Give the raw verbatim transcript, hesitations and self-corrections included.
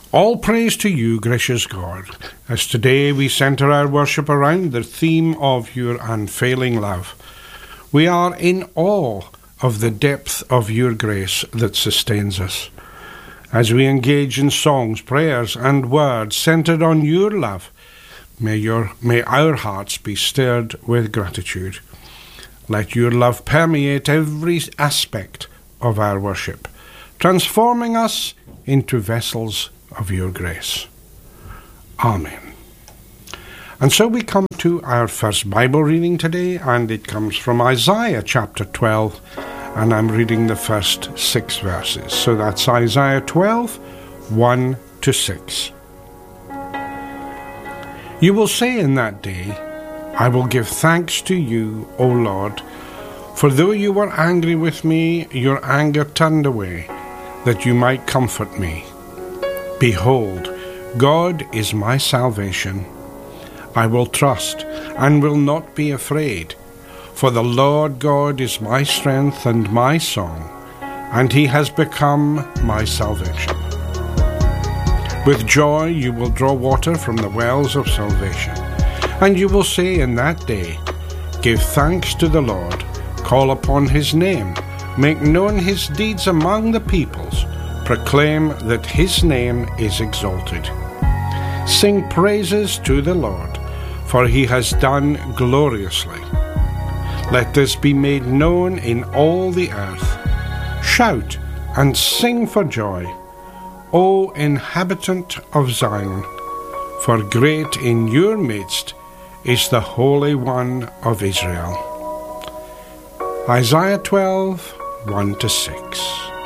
All praise to you, gracious God, as today we centre our worship around the theme of your unfailing love. We are in awe of the depth of your grace that sustains us. As we engage in songs, prayers, and words centred on your love, may, your, may our hearts be stirred with gratitude. Let your love permeate every aspect of our worship, transforming us into vessels of your grace. Amen. And so we come to our first Bible reading today, and it comes from Isaiah chapter twelve, and I'm reading the first six verses. So that's Isaiah twelve, one to six. You will say in that day, I will give thanks to you, O Lord, for though you were angry with me, your anger turned away, that you might comfort me. Behold, God is my salvation. I will trust and will not be afraid, for the Lord God is my strength and my song, and he has become my salvation. With joy you will draw water from the wells of salvation, and you will say in that day, give thanks to the Lord, call upon his name, make known his deeds among the peoples, proclaim that his name is exalted. Sing praises to the Lord, for he has done gloriously. Let this be made known in all the earth. Shout and sing for joy, O inhabitant of Zion, for great in your midst is the Holy One of Israel. Isaiah twelve, one to six.